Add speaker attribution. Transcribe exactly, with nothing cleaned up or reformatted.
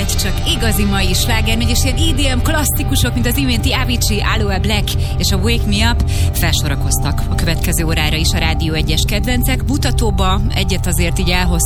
Speaker 1: egy csak igazi mai sláger megy, és ilyen é dé em klasszikusok, mint az iménti Avicii, Aloe Black és a Wake Me Up felsorakoztak a következő órára is a Rádió egyes kedvencek. Mutatóba egyet azért így elhoz